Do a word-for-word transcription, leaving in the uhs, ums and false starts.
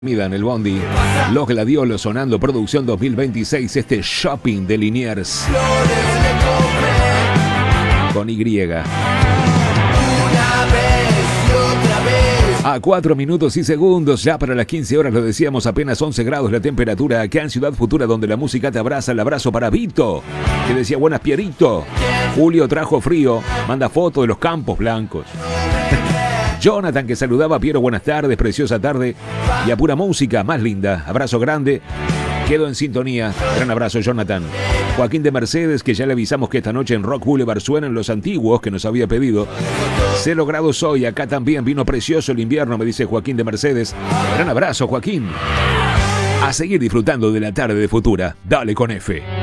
Mida en el Bondi, Los Gladiolos sonando, producción dos mil veintiséis, este Shopping de Liniers con Y. A cuatro minutos y segundos, ya para las quince horas, lo decíamos, apenas once grados la temperatura acá en Ciudad Futura, donde la música te abraza. El abrazo para Vito, que decía buenas Pierito. Julio trajo frío, manda fotos de los campos blancos. Jonathan, que saludaba a Piero, buenas tardes, preciosa tarde y a pura música, más linda. Abrazo grande, quedo en sintonía. Gran abrazo, Jonathan. Joaquín de Mercedes, que ya le avisamos que esta noche en Rock Boulevard suenan Los Antiguos, que nos había pedido. Cero grados hoy, acá también vino precioso el invierno, me dice Joaquín de Mercedes. Gran abrazo, Joaquín. A seguir disfrutando de la tarde de Futura. Dale con F.